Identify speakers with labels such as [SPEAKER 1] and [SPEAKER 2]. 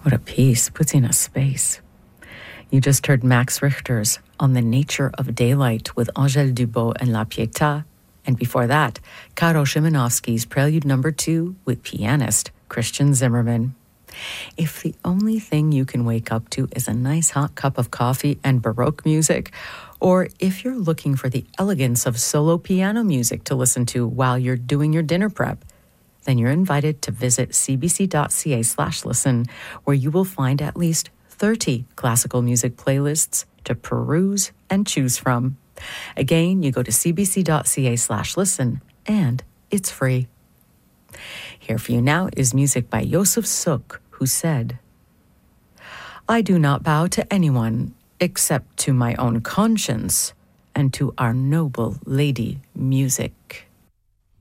[SPEAKER 1] What a piece, puts in a space. You just heard Max Richter's On the Nature of Daylight with Angèle Dubot and La Pietà, and before that, Karo Szymanowski's Prelude No. 2 with pianist Christian Zimmerman. If the only thing you can wake up to is a nice hot cup of coffee and Baroque music, or if you're looking for the elegance of solo piano music to listen to while you're doing your dinner prep, then you're invited to visit cbc.ca/listen, where you will find at least 30 classical music playlists to peruse and choose from. Again, you go to cbc.ca/listen, and it's free. Here for you now is music by Josef Suk, who said, "I do not bow to anyone except to my own conscience and to our noble lady music."